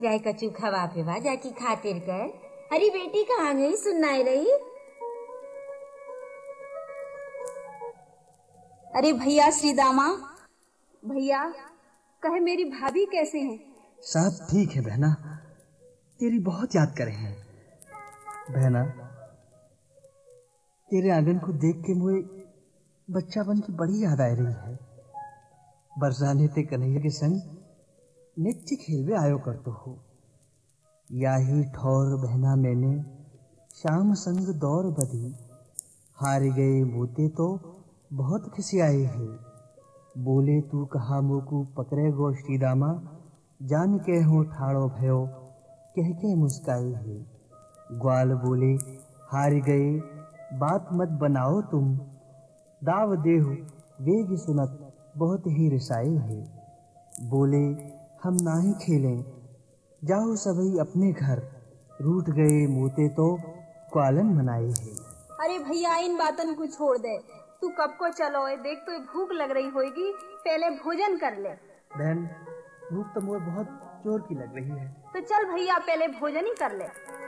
जाए कचू खवा पेवा जाकी खातिर कर। अरे बेटी कहाँ गई, सुननाई रही। अरे भैया श्रीदामा, भैया कहे मेरी भाभी कैसे हैं? सब ठीक है बहना, तेरी बहुत याद करे हैं। बहना, तेरे आंगन को देख के मुझे बच्चा बन की बड़ी याद आ रही है। बरसाने ते कन्हैया के संग नित्य खेलवे आयो करतो हो। या ही ठौर बहना मैंने शाम संग दौर बधी, हार गए मोते तो बहुत खिसियाए है। बोले तू कहा मोकू पकड़े गो श्रीदामा, जान के हो ठाड़ो भयो कह के मुस्काई है। ग्वाल बोले हार गए बात मत बनाओ तुम, दाव देहु वेग सुनत बहुत ही रिसाई है। बोले हम ना ही खेलें, जाओ सभी अपने घर, रूठ गए मोते तो क्वालन मनाए है। अरे भैया इन बातन को छोड़ दे, तू कब को चलो है, देख तो भूख लग रही होगी, पहले भोजन कर ले। बहन भूख तो मुझे बहुत जोर की लग रही है। तो चल भैया पहले भोजन ही कर ले।